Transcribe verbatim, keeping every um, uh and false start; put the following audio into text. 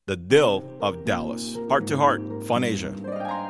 the Dill of Dallas. Heart to Heart, Fun Asia.